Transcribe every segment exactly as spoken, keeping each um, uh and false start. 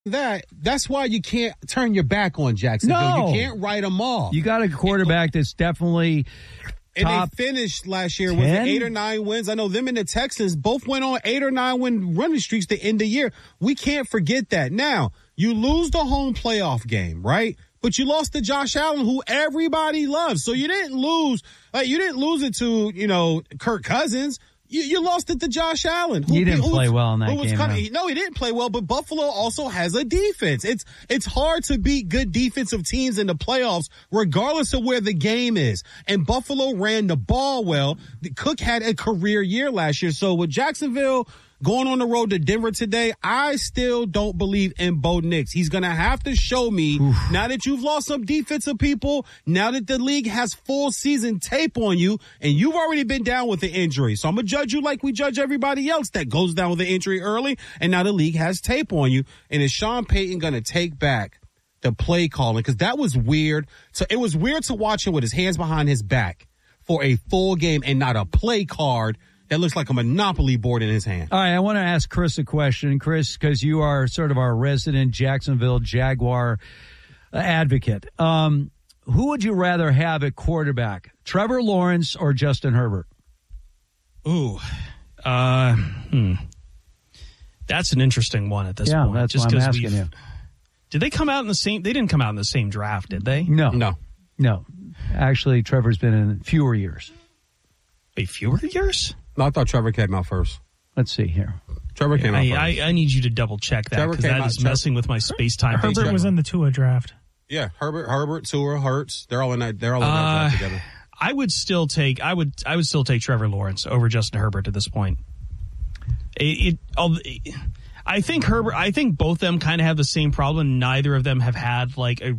that, that's why you can't turn your back on Jacksonville. No. You can't write them off. You got a quarterback that's definitely and top they finished last year ten? with eight or nine wins. I know them and the Texans both went on eight or nine win running streaks to end the year. We can't forget that. Now, you lose the home playoff game, right? But you lost to Josh Allen, who everybody loves. So you didn't lose. Like, you didn't lose it to, you know, Kirk Cousins. You, you lost it to Josh Allen. Who, he didn't play well in that game. Kinda, no, he didn't play well, but Buffalo also has a defense. It's it's hard to beat good defensive teams in the playoffs, regardless of where the game is. And Buffalo ran the ball well. Cook had a career year last year. So with Jacksonville going on the road to Denver today, I still don't believe in Bo Nix. He's going to have to show me, Oof. now that you've lost some defensive people, now that the league has full season tape on you, and you've already been down with the injury. So I'm going to judge you like we judge everybody else that goes down with the injury early, and now the league has tape on you. And is Sean Payton going to take back the play calling? Because that was weird. So it was weird to watch him with his hands behind his back for a full game and not a play card that looks like a Monopoly board in his hand. All right, I want to ask Chris a question. Chris, because you are sort of our resident Jacksonville Jaguar advocate. Um, who would you rather have at quarterback, Trevor Lawrence or Justin Herbert? Ooh, uh, hmm. That's an interesting one at this yeah, point. That's just what I'm asking you. Did they come out in the same? They didn't come out in the same draft, did they? No. No. No. Actually, Trevor's been in fewer years. Wait, fewer years? No, I thought Trevor came out first. Let's see here. Trevor came I, out first. I, I need you to double check that because that is Trevor, messing with my space time. Herbert was in the Tua draft. Yeah, Herbert, Herbert, Tua, Hurts. They're all in that. They're all in that uh, draft together. I would still take. I would. I would still take Trevor Lawrence over Justin Herbert at this point. It. it I think Herbert. I think both of them kind of have the same problem. Neither of them have had like a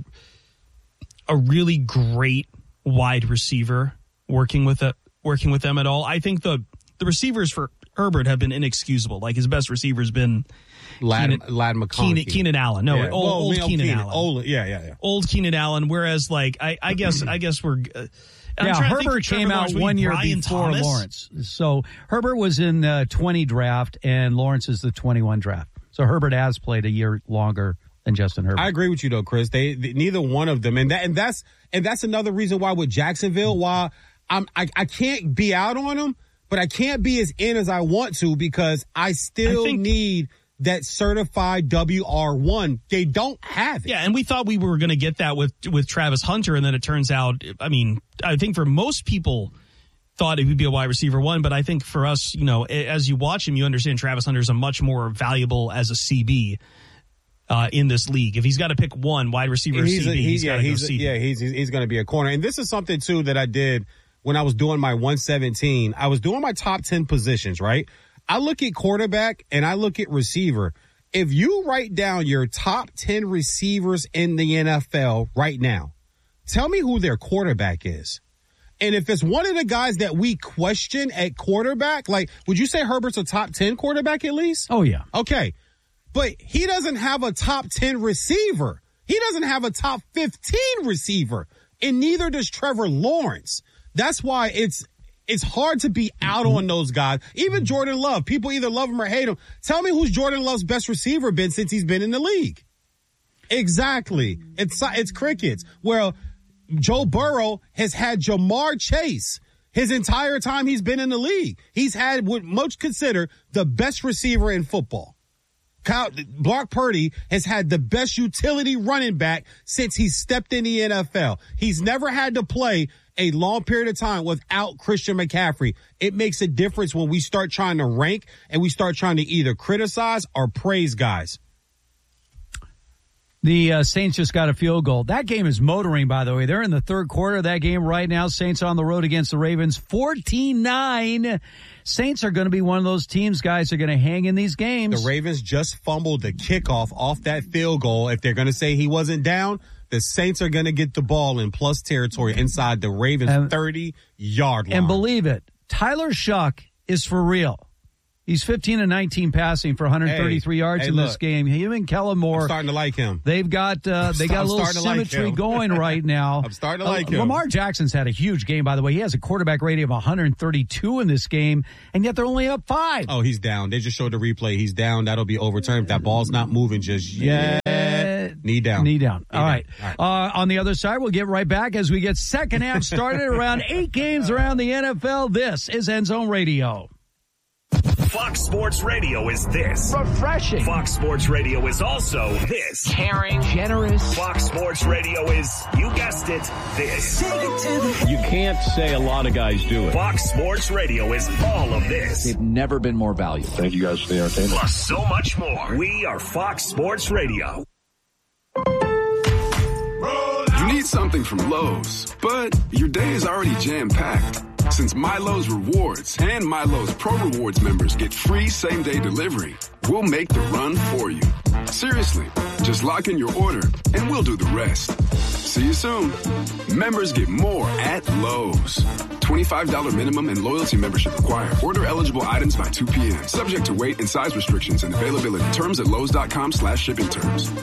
a really great wide receiver working with a, working with them at all. I think the the receivers for Herbert have been inexcusable. Like his best receiver has been Lad, Keenan, Lad McConkey. Keenan, Keenan Allen. No, yeah. old, well, old Keenan, Keenan Keenan Allen. Old, yeah, yeah, yeah. Old Keenan Allen. Whereas, like, I, I guess, I guess we're. Uh, I'm yeah, Herbert came out Lawrence, one year Brian before Thomas? Lawrence. So Herbert was in the twenty draft, and Lawrence is the twenty-one draft. So Herbert has played a year longer than Justin Herbert. I agree with you though, Chris. They, they neither one of them, and that and that's and that's another reason why with Jacksonville, why I'm I, I can't be out on them, but I can't be as in as I want to because I still I think, need that certified W R one. They don't have it. Yeah, and we thought we were going to get that with with Travis Hunter, and then it turns out, I mean, I think for most people thought it would be a wide receiver one, but I think for us, you know, as you watch him, you understand Travis Hunter is a much more valuable as a C B uh, in this league. If he's got to pick one wide receiver, he's C B, a, he, he's yeah, got to he's go a, C B. yeah, he's he's going to be a corner. And this is something too that I did when I was doing my one seventeen. I was doing my top ten positions, right? I look at quarterback and I look at receiver. If you write down your top ten receivers in the N F L right now, tell me who their quarterback is. And if it's one of the guys that we question at quarterback, like, would you say Herbert's a top ten quarterback at least? Oh, yeah. Okay. But he doesn't have a top ten receiver. He doesn't have a top fifteen receiver. And neither does Trevor Lawrence. That's why it's it's hard to be out on those guys. Even Jordan Love. People either love him or hate him. Tell me who's Jordan Love's best receiver been since he's been in the league. Exactly. It's it's crickets. Well, Joe Burrow has had Jamar Chase his entire time he's been in the league. He's had what most consider the best receiver in football. Kyle, Brock Purdy has had the best utility running back since he stepped in the N F L. He's never had to play a long period of time without Christian McCaffrey. It makes a difference when we start trying to rank and we start trying to either criticize or praise guys. The uh, Saints just got a field goal. That game is motoring, by the way. They're in the third quarter of that game right now. Saints on the road against the Ravens, fourteen nine. Saints are going to be one of those teams, guys, that are going to hang in these games. The Ravens just fumbled the kickoff off that field goal. If they're going to say he wasn't down, the Saints are going to get the ball in plus territory inside the Ravens' thirty-yard line. And believe it, Tyler Shuck is for real. He's fifteen and nineteen passing for one hundred thirty-three hey, yards hey, in look, this game. Him and Kellen Moore. I'm starting to like him. They've got uh, they got a little symmetry like going right now. I'm starting to like uh, him. Lamar Jackson's had a huge game, by the way. He has a quarterback rating of one hundred thirty-two in this game, and yet they're only up five. Oh, he's down. They just showed the replay. He's down. That'll be overturned if that ball's not moving just yet. Yeah. Knee down. Knee down. Knee All down. right. All right. Uh, on the other side, we'll get right back as we get second half started around eight games around the N F L. This is End Zone Radio. Fox Sports Radio is this. Refreshing. Fox Sports Radio is also this. Caring, generous. Fox Sports Radio is, you guessed it, this. You can't say a lot of guys do it. Fox Sports Radio is all of this. They've never been more valuable. Thank you guys for the entertainment. Plus so much more. We are Fox Sports Radio. You need something from Lowe's, but your day is already jam-packed. Since Milo's Rewards and Milo's Pro Rewards members get free same-day delivery, we'll make the run for you. Seriously, just lock in your order and we'll do the rest. See you soon. Members get more at Lowe's. twenty-five dollars minimum and loyalty membership required. Order eligible items by two p.m. Subject to weight and size restrictions and availability. Terms at Lowe's.com slash shipping terms.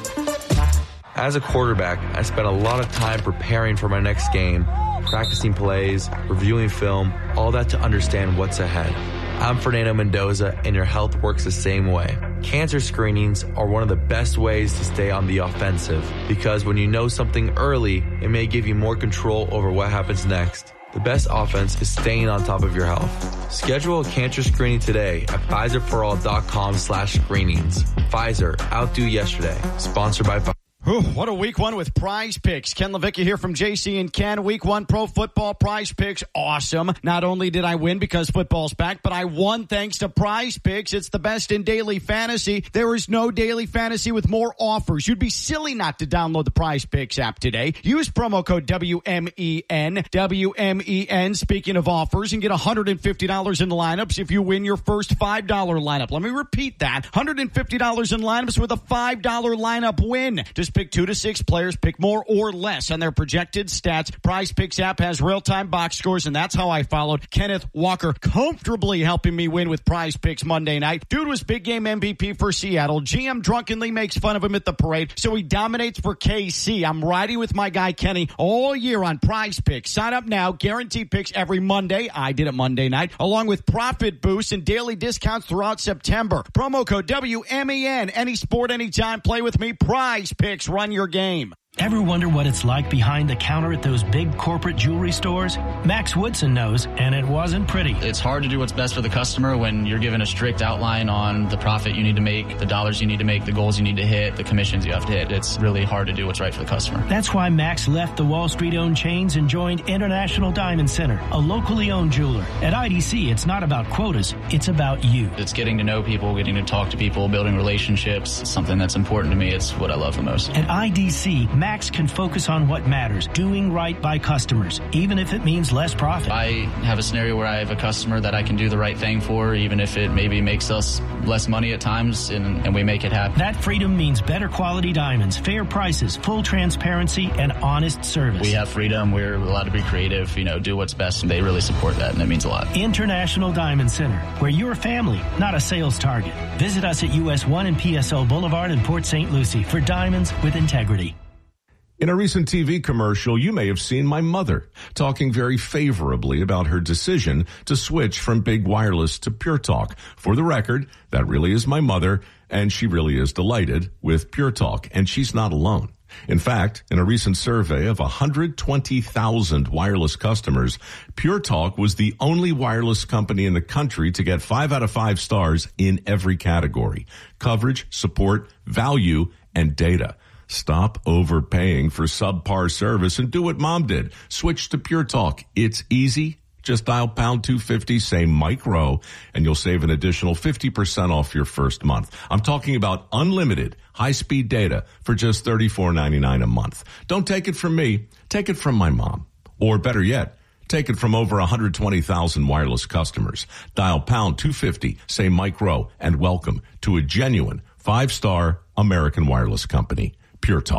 As a quarterback, I spent a lot of time preparing for my next game, practicing plays, reviewing film, all that to understand what's ahead. I'm Fernando Mendoza, and your health works the same way. Cancer screenings are one of the best ways to stay on the offensive, because when you know something early, it may give you more control over what happens next. The best offense is staying on top of your health. Schedule a cancer screening today at Pfizer-for-all.com slash screenings. Pfizer, outdo yesterday. Sponsored by Pfizer. Whew, what a week one with Prize Picks. Ken Levicka here from J C and Ken. Week one pro football Prize Picks. Awesome. Not only did I win because football's back, but I won thanks to Prize Picks. It's the best in daily fantasy. There is no daily fantasy with more offers. You'd be silly not to download the Prize Picks app today. Use promo code W M E N. W M E N, speaking of offers, and get one hundred fifty dollars in lineups if you win your first five dollars lineup. Let me repeat that. one hundred fifty dollars in lineups with a five dollars lineup win. Just pick two to six players, pick more or less on their projected stats. Prize Picks app has real-time box scores, and that's how I followed Kenneth Walker, comfortably helping me win with Prize Picks Monday night. Dude was big game M V P for Seattle. G M drunkenly makes fun of him at the parade, so he dominates for K C. I'm riding with my guy Kenny all year on Prize Picks. Sign up now. Guaranteed picks every Monday. I did it Monday night, along with profit boosts and daily discounts throughout September. Promo code W M E N. Any sport, anytime. Play with me. Prize Picks. Run your game. Ever wonder what it's like behind the counter at those big corporate jewelry stores? Max Woodson knows, and it wasn't pretty. It's hard to do what's best for the customer when you're given a strict outline on the profit you need to make, the dollars you need to make, the goals you need to hit, the commissions you have to hit. It's really hard to do what's right for the customer. That's why Max left the Wall Street-owned chains and joined International Diamond Center, a locally owned jeweler. At I D C, it's not about quotas, it's about you. It's getting to know people, getting to talk to people, building relationships. It's something that's important to me. It's what I love the most. At I D C, Max can focus on what matters, doing right by customers, even if it means less profit. I have a scenario where I have a customer that I can do the right thing for, even if it maybe makes us less money at times, and, and we make it happen. That freedom means better quality diamonds, fair prices, full transparency, and honest service. We have freedom. We're allowed to be creative, you know, do what's best, and they really support that, and it means a lot. International Diamond Center, where you're a family, not a sales target. Visit us at U S one and P S O Boulevard in Port Saint Lucie for diamonds with integrity. In a recent T V commercial, you may have seen my mother talking very favorably about her decision to switch from Big Wireless to Pure Talk. For the record, that really is my mother, and she really is delighted with Pure Talk, and she's not alone. In fact, in a recent survey of one hundred twenty thousand wireless customers, Pure Talk was the only wireless company in the country to get five out of five stars in every category: coverage, support, value, and data. Stop overpaying for subpar service and do what Mom did. Switch to Pure Talk. It's easy. Just dial pound two fifty, say micro, and you'll save an additional fifty percent off your first month. I'm talking about unlimited high-speed data for just thirty-four ninety-nine a month. Don't take it from me. Take it from my mom. Or better yet, take it from over one hundred twenty thousand wireless customers. Dial pound two fifty, say micro, and welcome to a genuine five-star American wireless company. Pure Talk.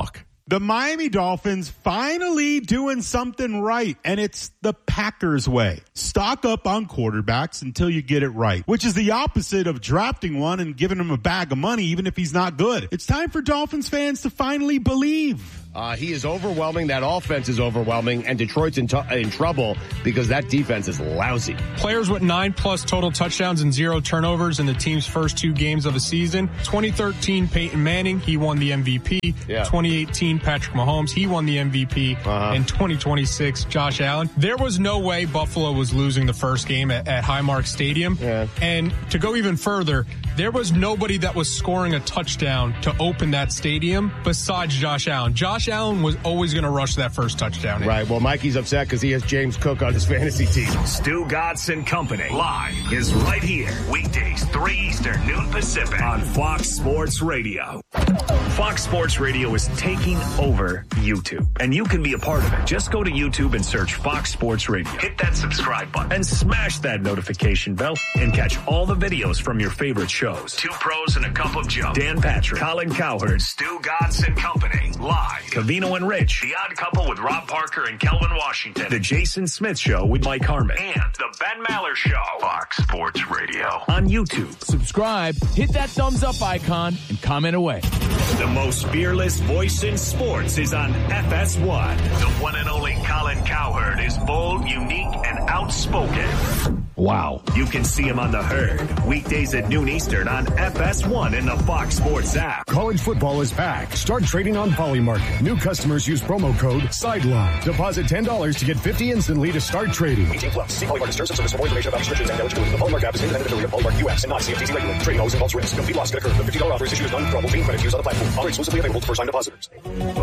The Miami Dolphins finally doing something right, and it's the Packers way. Stock up on quarterbacks until you get it right, which is the opposite of drafting one and giving him a bag of money even if he's not good. It's time for Dolphins fans to finally believe. Uh, he is overwhelming. That offense is overwhelming, and Detroit's in, t- in trouble because that defense is lousy. Players with nine plus total touchdowns and zero turnovers in the team's first two games of the season. twenty thirteen, Peyton Manning, he won the M V P. Yeah. twenty eighteen, Patrick Mahomes, he won the M V P. Uh-huh. And twenty twenty-six, Josh Allen. There was no way Buffalo was losing the first game at, at Highmark Stadium. Yeah. And to go even further, there was nobody that was scoring a touchdown to open that stadium besides Josh Allen. Josh Allen was always going to rush that first touchdown in. Right. Well, Mikey's upset because he has James Cook on his fantasy team. Stu Godson Company live is right here. Weekdays, three Eastern, noon Pacific on Fox Sports Radio. Fox Sports Radio is taking over YouTube, and you can be a part of it. Just go to YouTube and search Fox Sports Radio. Hit that subscribe button and smash that notification bell and catch all the videos from your favorite shows. Two Pros and a Cup of Joe. Dan Patrick, Colin Cowherd, Stu Godson Company live. Covino and Rich, The Odd Couple with Rob Parker and Kelvin Washington, The Jason Smith Show with Mike Harmon, and The Ben Maller Show. Fox Sports Radio on YouTube. Subscribe, hit that thumbs up icon, and comment away. The most fearless voice in sports is on F S one. The one and only Colin Cowherd is bold, unique, and outspoken. Wow. You can see him on The Herd, weekdays at noon Eastern on F S one and the Fox Sports app. College football is back. Start trading on Polymarket. New customers use promo code SIDELINE. Deposit ten dollars to get fifty dollars instantly to start trading. eighteen plus. See Polymarket terms and service for more information about restrictions and eligibility. The Polymarket app is independent affiliate of Polymarket U S and not C F T C regulated. Trading always involves risk. Complete loss could occur. The fifty dollars offer is issued as non-withdrawable green credit used on the platform. Offer exclusively available to first-time depositors.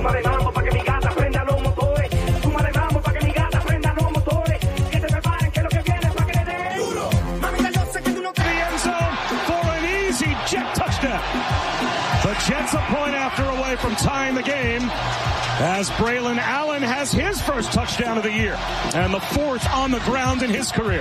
The Jets a point after away from tying the game as Braylon Allen has his first touchdown of the year and the fourth on the ground in his career.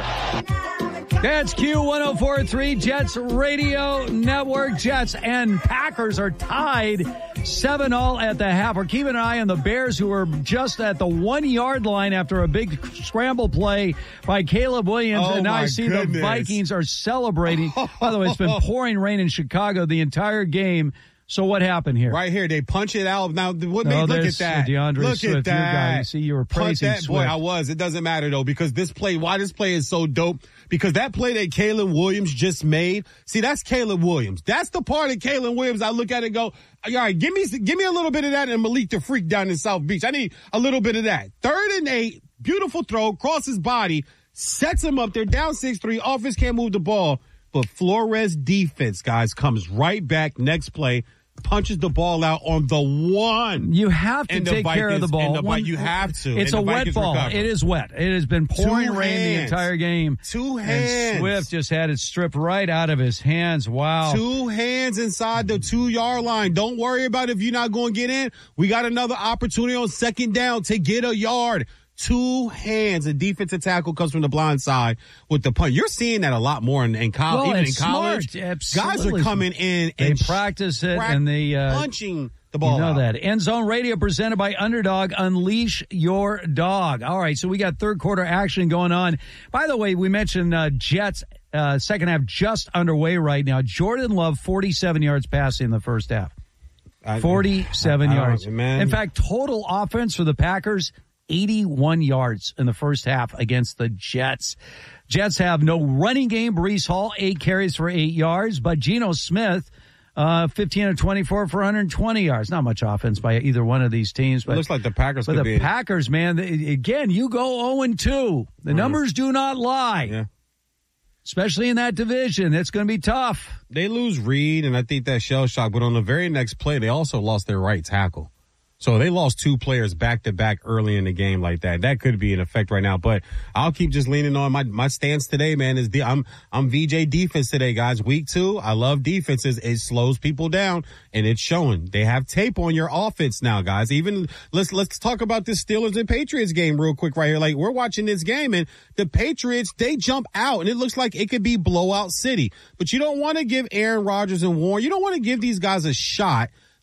That's Q one oh four point three Jets Radio Network. Jets and Packers are tied seven all at the half. We're keeping an eye on the Bears, who are just at the one-yard line after a big scramble play by Caleb Williams. Oh, and now my I see goodness. the Vikings are celebrating. By the way, it's been pouring rain in Chicago the entire game. So what happened here? Right here, they punch it out. Now, what No, made, look there's, at that. uh, DeAndre look Swift, at that. your guy. You see, you were Punch praising that. Swift. Boy, I was. It doesn't matter, though, because this play, why this play is so dope, because that play that Caleb Williams just made, see, that's Caleb Williams. That's the part of Caleb Williams I look at and go, all right, give me, give me a little bit of that and Malik the Freak down in South Beach. I need a little bit of that. Third and eight, beautiful throw, cross his body, sets him up there, down six three, offense can't move the ball, but Flores defense, guys, comes right back next play, punches the ball out on the one. You have to and take the care of the ball. And the, One- you have to. It's and a the wet Vikings ball. recover. It is wet. It has been pouring Two rain the hands. entire game. Two And hands. Swift just had it stripped right out of his hands. Wow. Two hands inside the two-yard line. Don't worry about if you're not going to get in. We got another opportunity on second down to get a yard. Two hands. A defensive tackle comes from the blind side with the punt. You're seeing that a lot more in, in college. Well, Even in it's college, smart. guys Absolutely. are coming in They and practice it prac- and they uh, punching the ball You know out. that. End Zone Radio presented by Underdog. Unleash your dog. All right, so we got third quarter action going on. By the way, we mentioned uh, Jets uh, second half just underway right now. Jordan Love, forty-seven yards passing in the first half. I- forty-seven I- I don't- yards. man. In fact, total offense for the Packers, eighty-one yards in the first half against the Jets. Jets have no running game. Breece Hall, eight carries for eight yards, but Geno Smith, uh, fifteen of twenty-four for one hundred twenty yards. Not much offense by either one of these teams. But It looks like the Packers But could the be. Packers, man, they, again, you go oh and two. The Mhm. numbers do not lie. Yeah. Especially in that division. It's going to be tough. They lose Reed, and I think that shell shock. But on the very next play, they also lost their right tackle. So they lost two players back to back early in the game like that. That could be an effect right now. But I'll keep just leaning on my my stance today, man. Is the, I'm I'm V J defense today, guys. Week two, I love defenses. It slows people down, and it's showing. They have tape on your offense now, guys. Even let's let's talk about this Steelers and Patriots game real quick right here. Like, we're watching this game, and the Patriots, they jump out, and it looks like it could be blowout city. But you don't want to give Aaron Rodgers and Warren. You don't want to give these guys a shot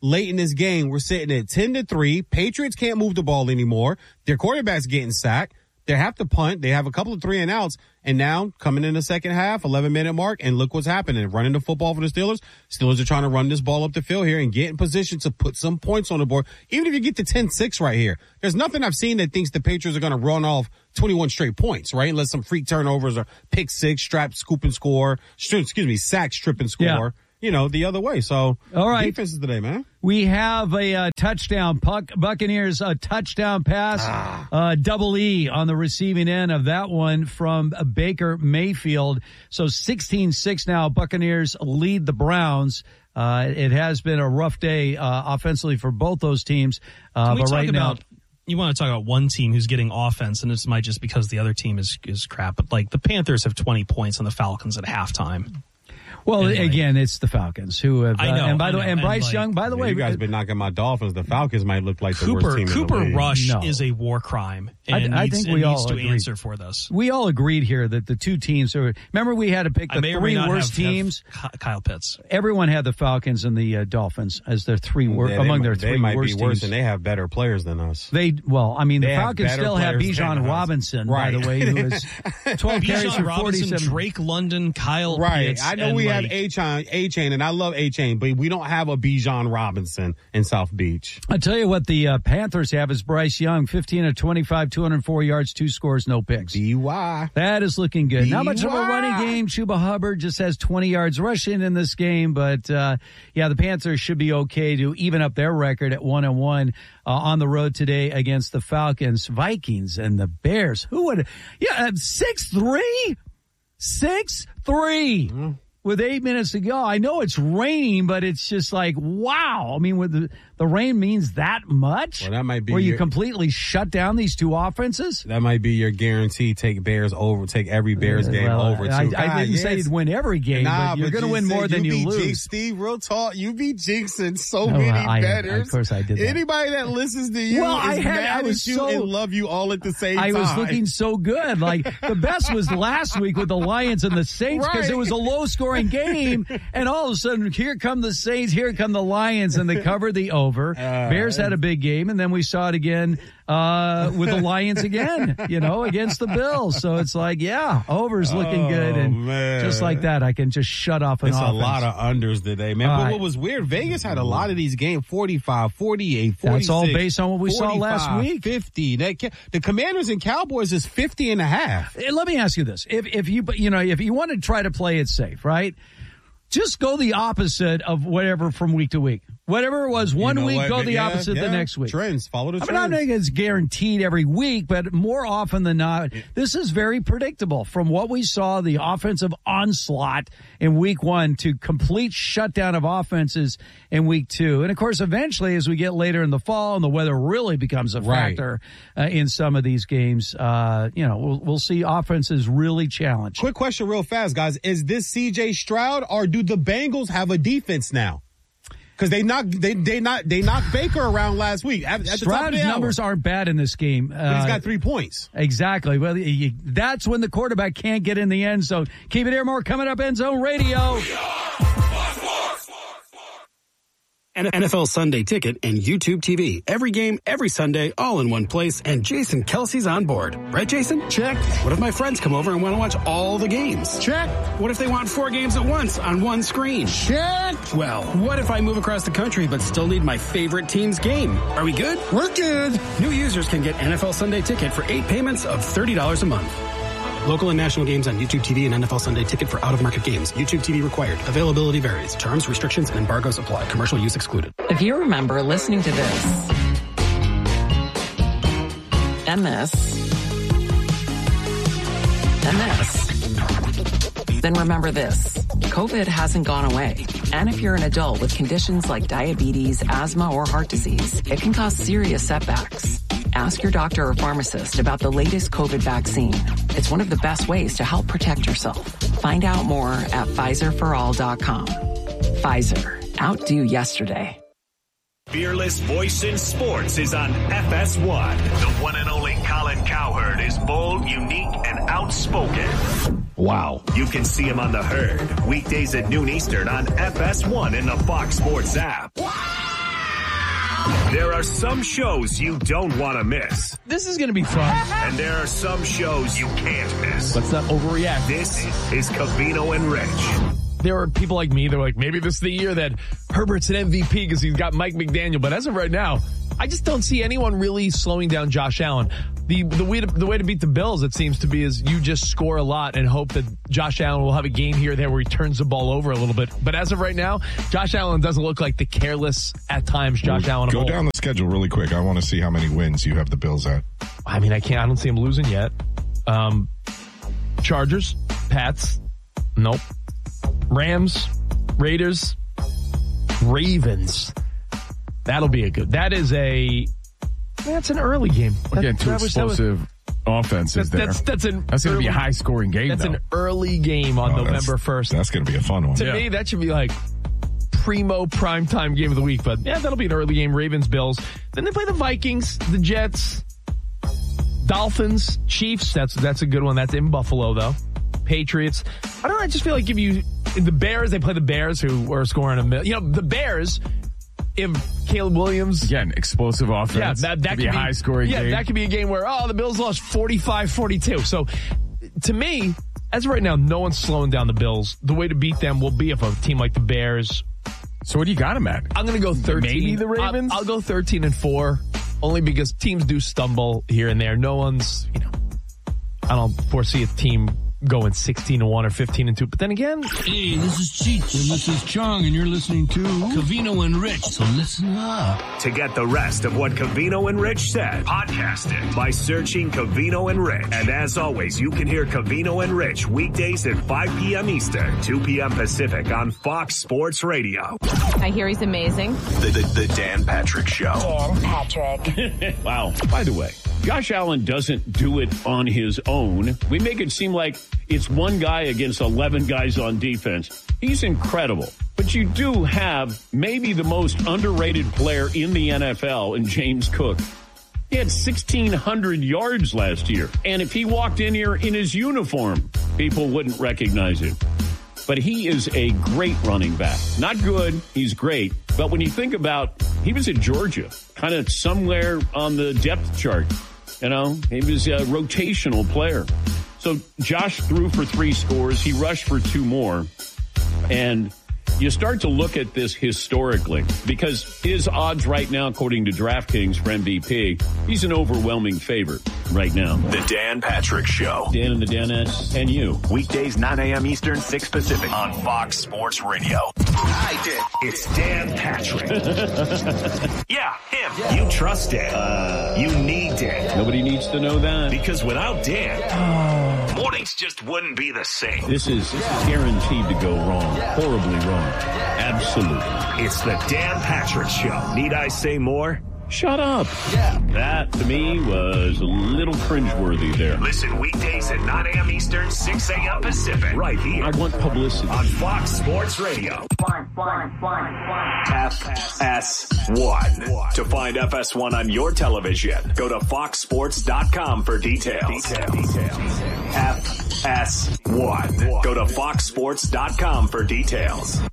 late in this game. We're sitting at ten to three. Patriots can't move the ball anymore. Their quarterback's getting sacked. They have to punt. They have a couple of three and outs. And now coming in the second half, eleven minute mark, and look what's happening. Running the football for the Steelers. Steelers are trying to run this ball up the field here and get in position to put some points on the board. Even if you get to ten six right here, there's nothing I've seen that thinks the Patriots are going to run off twenty-one straight points, right? Unless some freak turnovers or pick six, strap, scoop and score, excuse me, sack, strip and score. Yeah. You know, the other way. So, all right. Defenses today, man. We have a uh, touchdown. Puck, Buccaneers, a touchdown pass. Ah. Uh, double E on the receiving end of that one from uh, Baker Mayfield. So sixteen six now. Buccaneers lead the Browns. Uh, it has been a rough day uh, offensively for both those teams. Uh, Can we but talk right about, now, you want to talk about one team who's getting offense, and this might just because the other team is, is crap. But like the Panthers have twenty points on the Falcons at halftime. Well, anyway. again, it's the Falcons who have. Uh, I know, and by I the way, know. and Bryce and like, Young. By the yeah, way, you guys have been knocking my Dolphins. The Falcons might look like the Cooper worst team Cooper in the league. Rush No. is a war crime, and I, I needs, think and we needs all to agreed. answer for this. We all agreed here that the two teams are. Remember, we had to pick I the may or three may not worst have, teams. Have Kyle Pitts. Everyone had the Falcons and the uh, Dolphins as their three wor- Yeah, among they, their they three might worst be worse, teams. and they have better players than us. They well, I mean, They the have Falcons better still have players than Bijan us. Robinson, Right. by the way, who is twelve carries Bijan for Robinson, forty-seven. Drake London, Kyle Right. Pitts. I know and we like, have A-Chain, A-Chain, and I love A-Chain, but we don't have a Bijan Robinson in South Beach. I tell you what, the uh, Panthers have is Bryce Young, fifteen of twenty-five, two hundred four yards, two scores, no picks. B Y. That is looking good. B Y. Not much of a running game. Chuba Hubbard just has twenty yards rushing in this game, but uh, yeah, the Panthers should be okay to even up their record at one and one uh, on the road today against the Falcons, Vikings, and the Bears. Who would? Yeah, six three, six three. Mm-hmm. With eight minutes to go. I know it's raining, but it's just like, wow. I mean, with the, the rain means that much? Well, that might be where you your, completely shut down these two offenses? That might be your guarantee. Take Bears over. Take every Bears game well, over, too. I, God, I didn't yes. say you'd win every game, nah, but you're but going to you win more than you, you lose. Jinx, Steve, real talk. You be jinxing so No, many I, betters. Of course I did that. Anybody that listens to you well, is I had, mad I was at you so, and love you all at the same I time. I was looking so good. Like, the best was last week with the Lions and the Saints because Right. it was a low-scoring game. And all of a sudden, here come the Saints, here come the Lions, and they covered the over. Uh, Bears had a big game, and then we saw it again uh, with the Lions again, you know, against the Bills. So it's like, yeah, over's looking oh, good. And man. just like that, I can just shut off an It's offense. a lot of unders today, man. All but right. what was weird, Vegas had a lot of these games, forty-five, forty-eight, forty-six. That's all based on what we saw last week. fifty. That, the Commanders and Cowboys is fifty and a half. And let me ask you this. If, if you, you know, if you want to try to play it safe, right? Just go the opposite of whatever from week to week. Whatever it was one You know week, what? go the Yeah, opposite yeah. the next week. Trends. Follow the I trends. mean, I'm not saying it's guaranteed every week, but more often than not, this is very predictable. From what we saw, the offensive onslaught in week one to complete shutdown of offenses in week two. And, of course, eventually, as we get later in the fall and the weather really becomes a factor right. uh, in some of these games, uh, you know, we'll, we'll see offenses really challenged. Quick question real fast, guys. Is this C J Stroud or do the Bengals have a defense now? Because they knocked they they not they knocked Baker around last week. At, at the top of Stroud's the numbers hour. aren't bad in this game. Uh, But he's got three points. Exactly. Well, you, that's when the quarterback can't get in the end zone. Keep it here. More coming up. End Zone Radio. N F L Sunday Ticket and YouTube T V. Every game, every Sunday, all in one place. And Jason Kelsey's on board. Right, Jason? Check. What if my friends come over and want to watch all the games? Check. What if they want four games at once on one screen? Check. Well, what if I move across the country but still need my favorite team's game? Are we good? We're good. New users can get N F L Sunday Ticket for eight payments of thirty dollars a month. Local and national games on YouTube T V and N F L Sunday Ticket for out-of-market games. YouTube T V required. Availability varies. Terms, restrictions, and embargoes apply. Commercial use excluded. If you remember listening to this and this and this, then remember this. COVID hasn't gone away. And if you're an adult with conditions like diabetes, asthma, or heart disease, it can cause serious setbacks. Ask your doctor or pharmacist about the latest COVID vaccine. It's one of the best ways to help protect yourself. Find out more at Pfizer for all dot com. Pfizer. Outdo yesterday. Fearless voice in sports is on F S one. The one and only Colin Cowherd is bold, unique, and outspoken. Wow. You can see him on The Herd, weekdays at noon Eastern on F S one in the Fox Sports app. There are some shows you don't want to miss. This is going to be fun. And there are some shows you can't miss. Let's not overreact. This is Covino and Rich. There are people like me that are like, maybe this is the year that Herbert's an M V P because he's got Mike McDaniel. But as of right now, I just don't see anyone really slowing down Josh Allen. The the way to, the way to beat the Bills, it seems to be, is you just score a lot and hope that Josh Allen will have a game here or there where he turns the ball over a little bit. But as of right now, Josh Allen doesn't look like the careless, at times, Josh Allen. Go down the schedule really quick. I want to see how many wins you have the Bills at. I mean, I can't. I don't see him losing yet. Um, Chargers, Pats, nope. Rams, Raiders, Ravens. That'll be a good. That is a. That's an early game. We're getting two that, that explosive was, offenses that's, there. That's that's an. That's going to be a high scoring game. That's though. an early game on oh, November first. That's going to be a fun one. To yeah. me, that should be like primo primetime game of the week. But yeah, that'll be an early game. Ravens, Bills. Then they play the Vikings, the Jets, Dolphins, Chiefs. That's that's a good one. That's in Buffalo though. Patriots. I don't know. I just feel like if you the Bears, they play the Bears who are scoring a million. You know, the Bears. If Caleb Williams again, explosive offense, yeah, that, that could be could a be, high scoring yeah, game. that could be a game where oh, the Bills lost forty-five forty-two. So to me, as of right now, no one's slowing down the Bills. The way to beat them will be if a team like the Bears. So what do you got them at? I'm going to go thirteen. Maybe the Ravens. I'll, I'll go thirteen and four, only because teams do stumble here and there. No one's, you know, I don't foresee a team going sixteen and one or fifteen and two. But then again, hey, this is Cheech and this is Chong, and you're listening to Covino and Rich. So listen up. To get the rest of what Covino and Rich said, podcast it by searching Covino and Rich. And as always, you can hear Covino and Rich weekdays at five p.m. Eastern, two p.m. Pacific on Fox Sports Radio. I hear he's amazing. The, the, the Dan Patrick Show. Dan Patrick. Wow. By the way, Josh Allen doesn't do it on his own. We make it seem like it's one guy against eleven guys on defense. He's incredible. But you do have maybe the most underrated player in the N F L in James Cook. He had sixteen hundred yards last year. And if he walked in here in his uniform, people wouldn't recognize him. But he is a great running back. Not good, he's great. But when you think about, he was at Georgia, kind of somewhere on the depth chart. You know, he was a rotational player. So Josh threw for three scores. He rushed for two more. And you start to look at this historically because his odds right now, according to DraftKings for M V P, he's an overwhelming favorite right now. The Dan Patrick Show. Dan and the Danettes and you. Weekdays, nine a.m. Eastern, six Pacific on Fox Sports Radio. I did. It's Dan Patrick. yeah, him. Yeah. You trust Dan. Uh, you need Dan. Nobody needs to know that. Because without Dan, oh. mornings just wouldn't be the same. This is, this is guaranteed to go wrong. Horribly wrong. Absolutely. It's the Dan Patrick Show. Need I say more? Shut up. Yeah. That, to me, was a little cringeworthy there. Listen weekdays at nine a.m. Eastern, six a.m. Pacific. Right here. I want publicity. On Fox Sports Radio. Fine, fine, fine, fine. F S one. To find F S one on your television, go to fox sports dot com for details. Details. Details. F S one. Go to fox sports dot com for details.